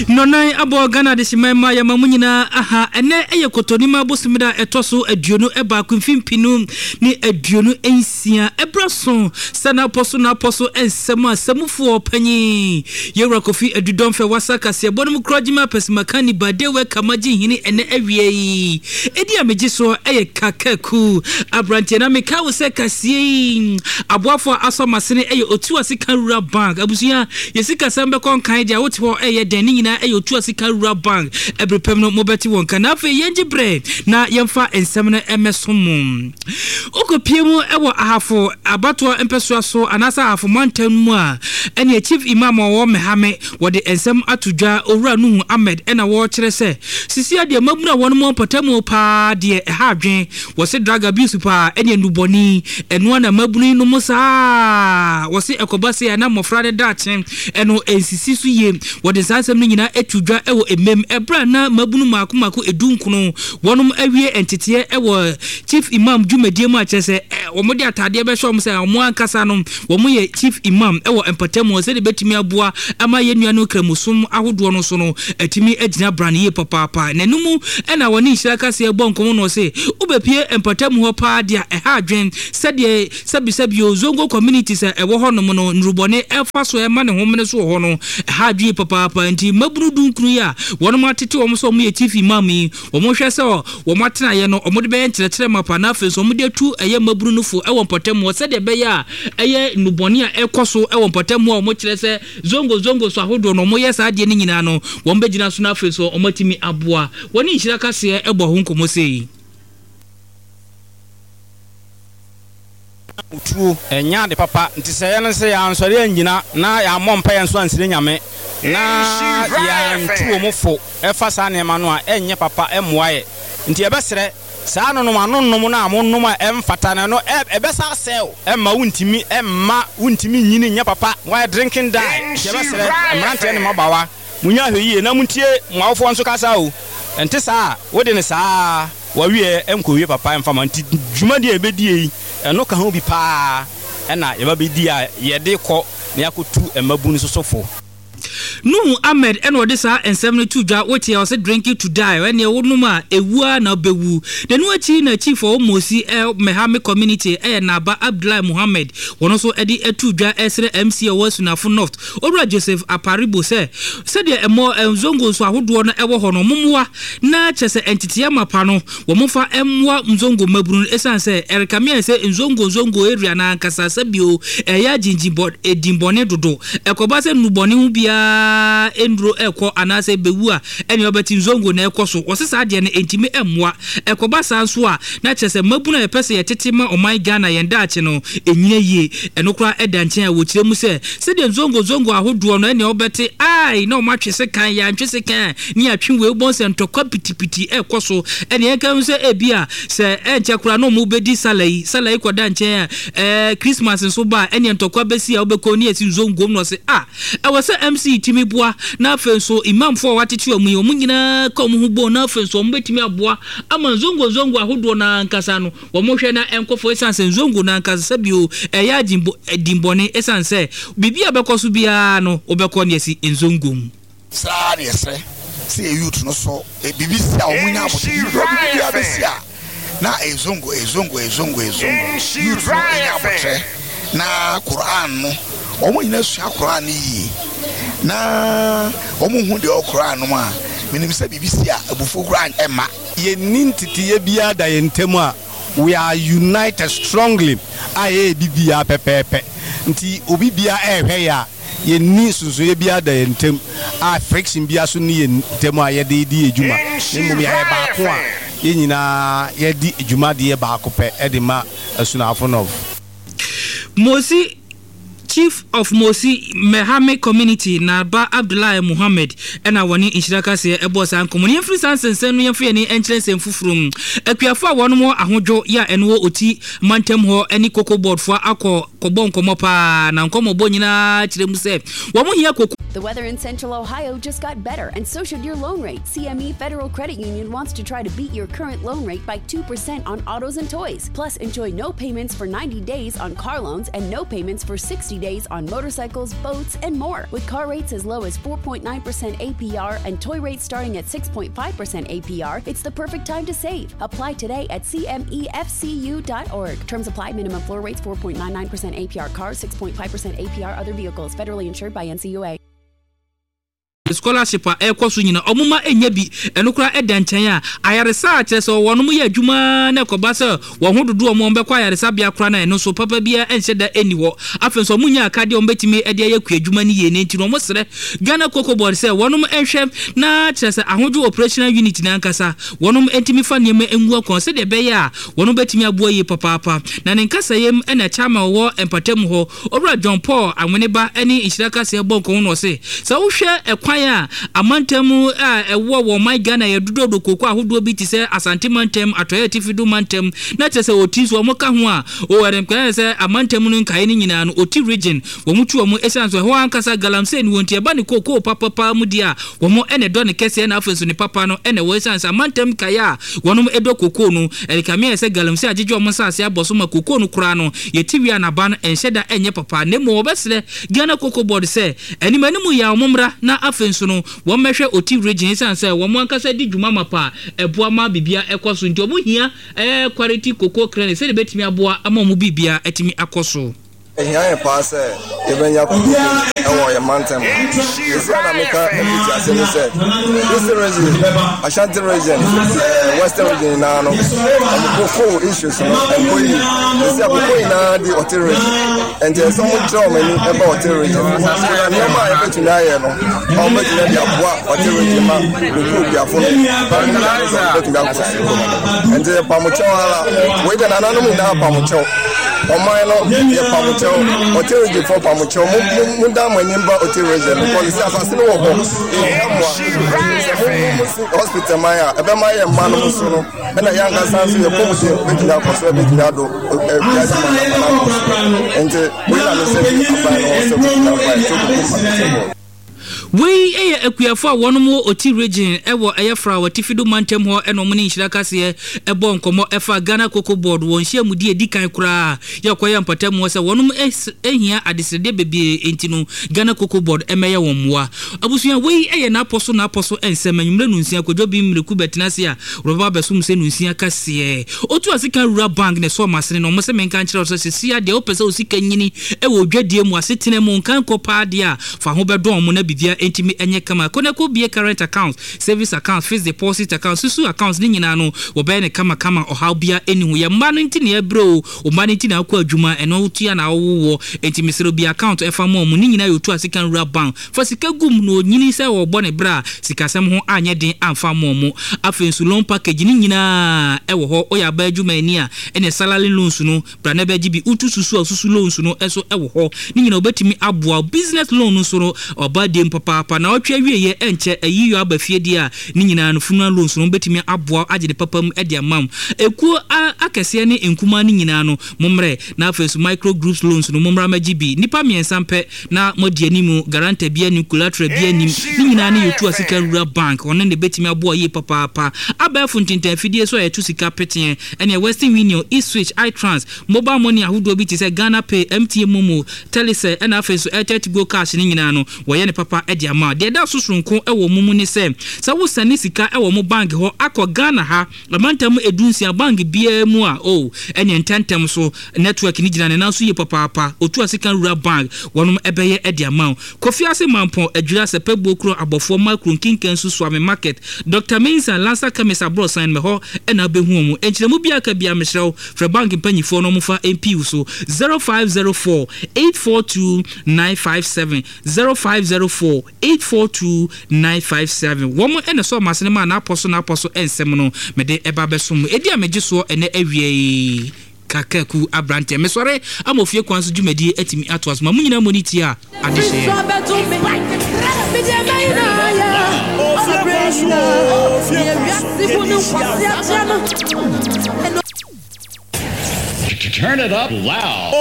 Nonai abo Ghana de Shimema ya mamunyina aha ene eye kotonima bosimida etoso aduonu eba kumfimpinu ni aduonu ensia ebrason sana poso na poso ensema semufu panyi Yewra Kofi Adudonfe wasaka se bonum krojima pesmakani badewe kamaji hini ene awie edi amejiso eye kakaku abrante na meka wo se kasie aboafo asomasene eye otu asika rura bank abusuya yesika sembe konkan dia wotiho eye deni nyina eye otu asika rura bank ebrepem no mobeti won kana fe yenjibre na yemfa ensem na emesomum okopiemu ewo ahafo abato empeso so anasa ahafo mantam mu a ene chief imam wo mehame wode ensem atudwa owura nuhu Ahmed ena wo kire se sisi ade mabuna won mo potamu pa de ha adwen wo se drug abuse pa ene nduboni eno na mabunu no musa wo se ekobase na mofra de dachen eno ensisi su ye wode sansem nyina atudwa ewo emem ebra na mabunu makomako edunkuno wonum awie entete ewo chief imam dwumadie mu akese wo mode atade be hwom se omo ankasa no wo mo ye chief imam ewo empatemu se de betimi aboa ama ye nuanu kramusum ahodo no so no atimi agina brane ye papa nanumu ena woni nhiraka se ebonkomo no se ubepie empatemu ho pa dia ha adwen sede sabi ozongo community se ewo ho no no nrubone efa so ema ne homene so ho no ha adwe papa nti mabunu dunkunu ya wono matete wo so mo ye chief imam yi wo mo hwe se wo matena ye no omode be entere mapa na afi so omode tu eye mabunu no fo ewo empatemu sede be ya eye nubone a ekoso ewo empatemu a mo kire se zongo so ahodo no mo yesa ade ni nyina no wo mbegina so na afi so omatimi aboa woni nhira kase ebo ho nkomo sei utu enya de papa nti se ye no se ya ansori anyina na ya mompa ya nso ansire nyame na ya ntu omofo efa sa ne ma no a enye papa emoaye nti ebesere saa no no na amonnom a emfata na no ebesa sel emma wuntimi nyini nya papa why drinking die ebesere emrante ne mabawa munya hweye na muntie mwafo nso kasa o ente saa wode ne saa wawie enkowie papa emfama nti dwumade ebedie eno ka ho bi pa ena yeba bedi a yede kɔ na yakotu emabunu sosofo Nuhu Ahmed eno de sa ensem no tudwa wote ya se drinking to die when ye wonuma ewua na bewu de no achi na chief o mosi mehame community na ba Abdullah Muhammad wono so edi etudwa esre MC Wasunafo North Owura Joseph Aparibo se de emo nzongo so ahodo no ewo ho no momwa na chese entity ya mapa no wo mofa emwa nzongo maburu esanse erikamia se nzongo area na nkasa sabio ya jinjibod edimbone dodo ekoba se nubone hu bia endro eko anase bewu a ene obeti nzongo na ekoso osesa ade ne entime emwa ekoba sanso a na chese mabuna ye pese ye tetema oman Ghana yenda ache no enyina yie enokra edanchen a wochire mu se de nzongo ahodo no ene obeti ai na o matwese kan ya ntwese kan ni atwe we bonse ntokwa pitipiti ekoso ene enkan se ebia se enche kura no mu bedi salai koda nchen Christmas nso ba ene ntokwa besi a obekọ ni esi nzongo no se awose MC timibua na afenso imam fo watete omu nyina ka omu hubo na afenso mbetimi aboa ama nzongo ahodo na nkasa no wo mohwe na enkofo esanse nzongo na nkasa sabio eya dimbone esanse bibia bekoso bia no obekọ ne esi nzongo saa ne yesre se youth no so bibisi a omunya abote bibia besia na ezongo youth no enya abote na Quran no omo nyina sua Quran yi na omo hu de Quran no a menim se bibisi a abufo Quran ema ye nintiti bia da yentemu a we are united strongly aye bibia pepepe nti obi bia ehwe ya ye ni sunso ye bia da yentem a friction bia so ni yentem a ye de di ejuma nemum ya ba ko a ye nyina ye di ejuma de ye ba ko pe e de ma Wasunafo North Mosi Chief of Mosi Mehame Community na ba Abdullah Muhammad ena woni inshiraka se ebosa nkomo ni free sansen no yemfe ni enchrensen fufurum akuafo awon mo ahodwo ya enwo oti mantem ho eni koko board fo akọ kobo nkomo pa na nkomo bo nyina kiremu se wo mo hia koko. The weather in Central Ohio just got better, and so should your loan rate. CME Federal Credit Union wants to try to beat your current loan rate by 2% on autos and toys. Plus, enjoy no payments for 90 days on car loans and no payments for 60 days days on motorcycles, boats, and more. With car rates as low as 4.9% APR and toy rates starting at 6.5% APR, it's the perfect time to save. Apply today at cmefcu.org. Terms apply. Minimum floor rates 4.99% APR cars, 6.5% APR other vehicles. Federally insured by NCUA. Scholarship ekoso nyina omuma enya bi enokura edanchen a ayaresa akese wonom ye adwuma na kobasa wo hododo omo be kwa ayaresa bia kra na eno so papa bia enhye da eniwo afenso munya akade ombetimi ede ayekua adwuma ni ye ne ntino omo sere Ghana Cocoa Board se wonom enhwe na akese ahojo operational unit na nkasa wonom entimi fa niam enwu akon se de be ya wonom betimi aboa ye papa na ne nkasa yem ena chama wo empatem ho Obra John Paul Anweneba eni Inshiraka se bonkon no se wo hwe ekwan ya amantamu ewo my Ghana ye dodo kokwa ahodo bi ti se Asante mantem atoye tifidu mantem na tese otizo omoka ho a o weremkan se amantamu no nkae ni nyina no oti region wo mutu omo esanso ho ankasa galamse ni wonti eba ni koko papa mu dia wo mo ene do ne kese na afenso ni papa no ene wo esanso amantem kaya wonom edo koko no elikame se galamse ajeje omo sase aboso ma koko no kura no ye tiwia na ba no enhyeda enye papa ne mo obesre Ghana Cocoa Board se eni manimu ya omomra na afenso no wo mehwe oti region sanse wo mo ankasa di dwuma mapa eboa ma bibia ekoso nti omo hia quality cocoa crane se de betimi aboa ama mo bibia etimi akoso ehia pass ebenya kuku ewo ye mantem isi na meka ebiti asemi se this region Ashanti region western region na no amukofo issues no emboyi isi akoko ina di hotel region and some draw many about hotel region na nyama ebeti na ye no o meji na dia boa hotel region ma kuku bia fo no beti bia ko and pamucho ala we de na nanu na pamucho o mai no ye pamucho hotel region for pamucho munda manyimba hotel region because asasino wo ho hospital maya ebe maya manu musuno na yanga sansu ye pomuse betina koso betina do ente we na se we akuafo a wonom oti region ewo eyefra watifido mantem ho enom ne nhira kase ebo nkomo efa Ghana Cocoa Board won hia mudi edikan kura yakoya mpatam ho se wonom ehia adesede bebe entinu Ghana Cocoa Board emeye wonmoa abusua we na aposo ensem anwumre nu nsia kodwo bi mreku betenase a roba besum se nu nsia kase otu asika rural bank ne so masene no mo se menka nkyere so sia de opese osika nyini ewo dwadie mu asetene mu nkan kopa de a fa ho bedon mo na bibia entimi enye kama koneko bie current account service account fixed deposit account susu accounts ni nyina no wo be ne kama o how bia enihu ye mma no ntini e bro o mma no ntini akwa adwuma eno tua na wo entimi sero bia account efa mo mu ni nyina yotu asika rural bank fa sika gum no nyini se wo bo ne bra sika sem ho anye den amfa mo mu afensu loan package ni nyina e wo ho o ya ba adwuma ani a ene salary loans no bra na ba gibi utu susu loans no eso e wo ho ni nyina obetimi aboa business loan no so oba dem papa na otwa wieye enche ayiyo abafie dia ni nyina no funeral loans no betimi aboa agide papam ede amam eku akese ne enkuma ni nyina no momre na afesu micro groups loans no momra magibi nipa miensa mpe na modie nimu guarantee bia ni collateral bia ni nyina ne yotu asika rural bank one ne betimi aboa ye papa abafu ntintan fidie so yetu sika petien ene Western Union eSwitch iTrans mobile money ahodo bi ti se Ghana Pay MTN Momo Telcel ena afesu Airtel Go Cash ni nyina no wo ye ne papa ede ama de da susunko ewo mumu ni se sa wo sane sika ewo mo bank ho akọ Ghana ha amantam edunsia bank bia mu a enye ntentem so network ni gina ne na so ye papa otu asika rural bank wonum ebeye ede ama Kofi Ase Mampon adwira se pebbo kro abofo macro kinkan so swame market Dr. Mensa Lancer Chemist bro sign me ho ena behu mu enchiremu bia ka bia mehrew fra bank mpanyifo no mu fa MP so 0504 842 957 0504 842-957 womo ene so masene ma na aposo ensem no mede eba besum edi ameje so ene awie kakaku abrante mesore amofie kwanso dwumadi atimi atwas ma munyina moniti a adehye Turn it up loud.